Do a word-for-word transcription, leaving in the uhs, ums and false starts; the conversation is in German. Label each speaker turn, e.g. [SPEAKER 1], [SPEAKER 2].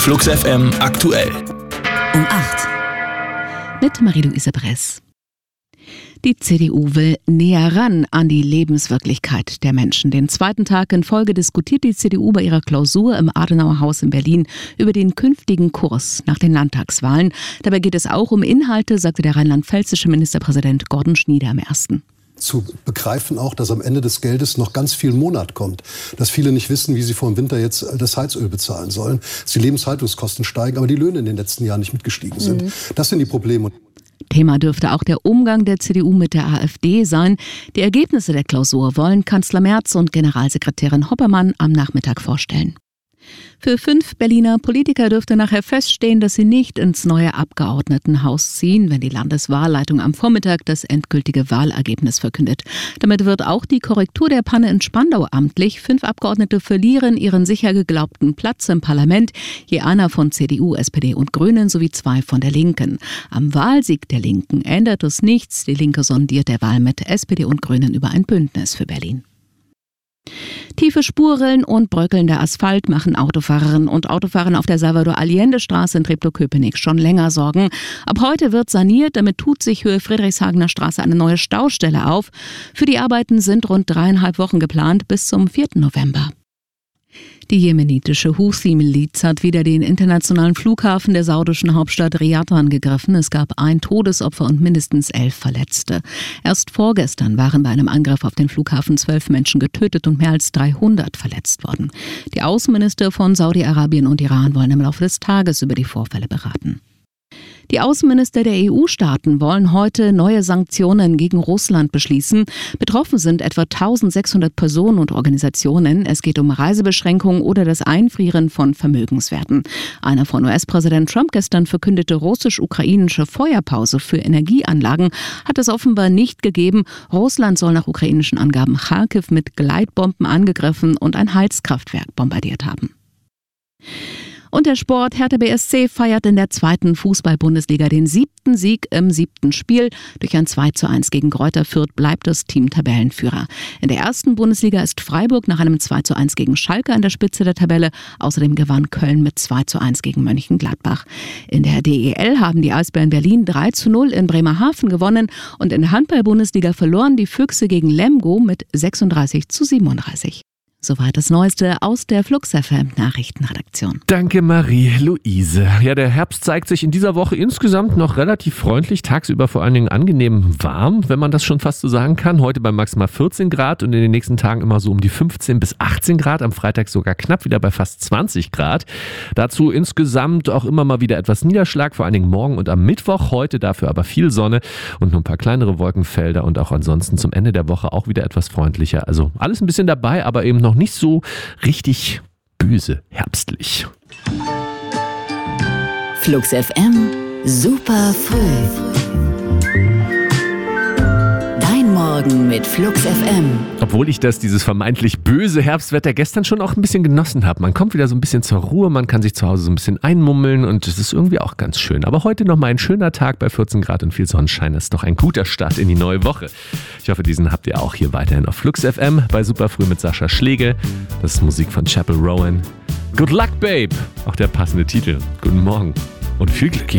[SPEAKER 1] Flux F M aktuell.
[SPEAKER 2] Um acht. Mit Marie-Louise Bress. Die C D U will näher ran an die Lebenswirklichkeit der Menschen. Den zweiten Tag in Folge diskutiert die C D U bei ihrer Klausur im Adenauerhaus in Berlin über den künftigen Kurs nach den Landtagswahlen. Dabei geht es auch um Inhalte, sagte der rheinland-pfälzische Ministerpräsident Gordon Schnieder am ersten.
[SPEAKER 3] Zu begreifen auch, dass am Ende des Geldes noch ganz viel Monat kommt. Dass viele nicht wissen, wie sie vor dem Winter jetzt das Heizöl bezahlen sollen. Dass die Lebenshaltungskosten steigen, aber die Löhne in den letzten Jahren nicht mitgestiegen sind. Mhm. Das sind die Probleme.
[SPEAKER 2] Thema dürfte auch der Umgang der C D U mit der AfD sein. Die Ergebnisse der Klausur wollen Kanzler Merz und Generalsekretärin Hoppermann am Nachmittag vorstellen. Für fünf Berliner Politiker dürfte nachher feststehen, dass sie nicht ins neue Abgeordnetenhaus ziehen, wenn die Landeswahlleitung am Vormittag das endgültige Wahlergebnis verkündet. Damit wird auch die Korrektur der Panne in Spandau amtlich. Fünf Abgeordnete verlieren ihren sicher geglaubten Platz im Parlament, je einer von C D U, S P D und Grünen sowie zwei von der Linken. Am Wahlsieg der Linken ändert es nichts. Die Linke sondiert derweil mit S P D und Grünen über ein Bündnis für Berlin. Tiefe Spurrillen und bröckelnder Asphalt machen Autofahrerinnen und Autofahrern auf der Salvador-Allende-Straße in Treptow-Köpenick schon länger Sorgen. Ab heute wird saniert, damit tut sich Höhe Friedrichshagener Straße eine neue Staustelle auf. Für die Arbeiten sind rund dreieinhalb Wochen geplant bis zum vierten November. Die jemenitische Houthi-Miliz hat wieder den internationalen Flughafen der saudischen Hauptstadt Riad angegriffen. Es gab ein Todesopfer und mindestens elf Verletzte. Erst vorgestern waren bei einem Angriff auf den Flughafen zwölf Menschen getötet und mehr als dreihundert verletzt worden. Die Außenminister von Saudi-Arabien und Iran wollen im Laufe des Tages über die Vorfälle beraten. Die Außenminister der E U-Staaten wollen heute neue Sanktionen gegen Russland beschließen. Betroffen sind etwa eintausendsechshundert Personen und Organisationen. Es geht um Reisebeschränkungen oder das Einfrieren von Vermögenswerten. Einer von U S-Präsident Trump gestern verkündete russisch-ukrainische Feuerpause für Energieanlagen hat es offenbar nicht gegeben. Russland soll nach ukrainischen Angaben Charkiw mit Gleitbomben angegriffen und ein Heizkraftwerk bombardiert haben. Und der Sport: Hertha B S C feiert in der zweiten Fußball-Bundesliga den siebten Sieg im siebten Spiel. Durch ein zwei zu eins gegen Greuther Fürth bleibt das Team Tabellenführer. In der ersten Bundesliga ist Freiburg nach einem zwei zu eins gegen Schalke an der Spitze der Tabelle. Außerdem gewann Köln mit zwei zu eins gegen Mönchengladbach. In der D E L haben die Eisbären Berlin drei zu null in Bremerhaven gewonnen. Und in der Handball-Bundesliga verloren die Füchse gegen Lemgo mit sechsunddreißig zu siebenunddreißig. Soweit das Neueste aus der Flux F M Nachrichtenredaktion.
[SPEAKER 4] Danke, Marie-Louise. Ja, der Herbst zeigt sich in dieser Woche insgesamt noch relativ freundlich, tagsüber vor allen Dingen angenehm warm, wenn man das schon fast so sagen kann. Heute bei maximal vierzehn Grad und in den nächsten Tagen immer so um die fünfzehn bis achtzehn Grad. Am Freitag sogar knapp wieder bei fast zwanzig Grad. Dazu insgesamt auch immer mal wieder etwas Niederschlag, vor allen Dingen morgen und am Mittwoch. Heute dafür aber viel Sonne und nur ein paar kleinere Wolkenfelder und auch ansonsten zum Ende der Woche auch wieder etwas freundlicher. Also alles ein bisschen dabei, aber eben noch nicht so richtig böse herbstlich.
[SPEAKER 2] Flux F M, super früh. Dein Morgen mit Flux F M.
[SPEAKER 4] Obwohl ich das, dieses vermeintlich böse Herbstwetter gestern schon auch ein bisschen genossen habe. Man kommt wieder so ein bisschen zur Ruhe, man kann sich zu Hause so ein bisschen einmummeln und es ist irgendwie auch ganz schön. Aber heute nochmal ein schöner Tag bei vierzehn Grad und viel Sonnenschein. Das ist doch ein guter Start in die neue Woche. Ich hoffe, diesen habt ihr auch hier weiterhin auf Flux F M bei Superfrüh mit Sascha Schlegel. Das ist Musik von Chapel Rowan. Good luck, Babe! Auch der passende Titel. Guten Morgen und viel Glück.